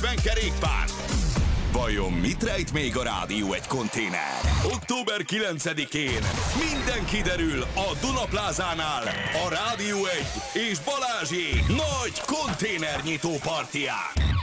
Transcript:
50 kerékpár. Vajon mit rejt még a Rádió egy konténer? Október 9-én minden kiderül a Dunaplázánál a Rádió 1 és Balázsék nagy konténernyitó partiján.